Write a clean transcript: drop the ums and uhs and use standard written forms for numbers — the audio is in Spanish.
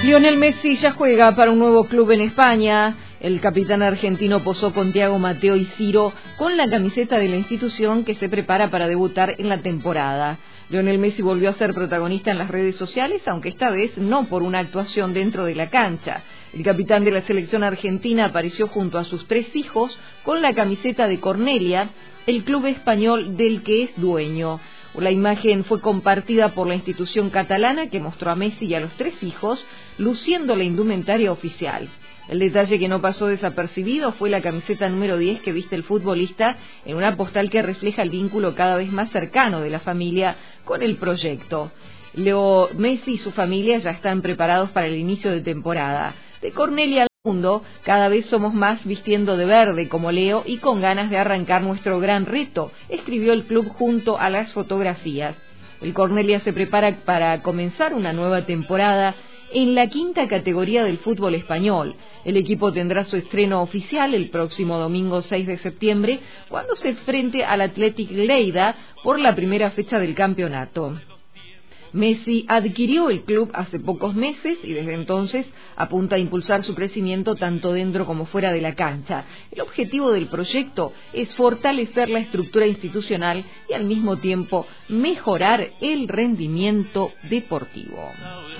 Lionel Messi ya juega para un nuevo club en España. El capitán argentino posó con Thiago Mateo y Ciro con la camiseta de la institución que se prepara para debutar en la temporada. Lionel Messi volvió a ser protagonista en las redes sociales, aunque esta vez no por una actuación dentro de la cancha. El capitán de la selección argentina apareció junto a sus 3 hijos con la camiseta de Cornellà, el club español del que es dueño. La imagen fue compartida por la institución catalana, que mostró a Messi y a los 3 hijos luciendo la indumentaria oficial. El detalle que no pasó desapercibido fue la camiseta número 10 que viste el futbolista en una postal que refleja el vínculo cada vez más cercano de la familia con el proyecto. Leo Messi y su familia ya están preparados para el inicio de temporada. De Cornellà al mundo, cada vez somos más vistiendo de verde como Leo y con ganas de arrancar nuestro gran reto, escribió el club junto a las fotografías. El Cornellà se prepara para comenzar una nueva temporada en la 5ª categoría del fútbol español. El equipo tendrá su estreno oficial el próximo domingo 6 de septiembre, cuando se enfrente al Athletic Lleida por la primera fecha del campeonato. Messi adquirió el club hace pocos meses y desde entonces apunta a impulsar su crecimiento tanto dentro como fuera de la cancha. El objetivo del proyecto es fortalecer la estructura institucional y al mismo tiempo mejorar el rendimiento deportivo.